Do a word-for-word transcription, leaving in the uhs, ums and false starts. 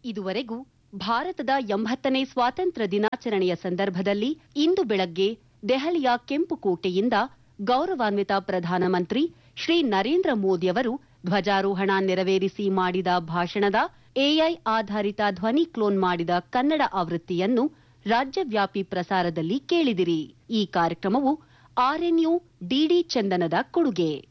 ಇದುವರೆಗೂ ಭಾರತದ ಎಂಬತ್ತನೇ ಸ್ವಾತಂತ್ರ್ಯ ದಿನಾಚರಣೆಯ ಸಂದರ್ಭದಲ್ಲಿ ಇಂದು ಬೆಳಗ್ಗೆ ದೆಹಲಿಯ ಕೆಂಪುಕೋಟೆಯಿಂದ ಗೌರವಾನ್ವಿತ ಪ್ರಧಾನಮಂತ್ರಿ ಶ್ರೀ ನರೇಂದ್ರ ಮೋದಿಯವರು ಧ್ವಜಾರೋಹಣ ನೆರವೇರಿಸಿ ಮಾಡಿದ ಭಾಷಣದ ಎಐ ಆಧಾರಿತ ಧ್ವನಿ ಕ್ಲೋನ್ ಮಾಡಿದ ಕನ್ನಡ ಆವೃತ್ತಿಯನ್ನು ರಾಜ್ಯವ್ಯಾಪಿ ಪ್ರಸಾರದಲ್ಲಿ ಕೇಳಿದಿರಿ. ಈ ಕಾರ್ಯಕ್ರಮವು ಆರ್ಎನ್ಯು ಡಿಡಿ ಚಂದನದ ಕೊಡುಗೆ.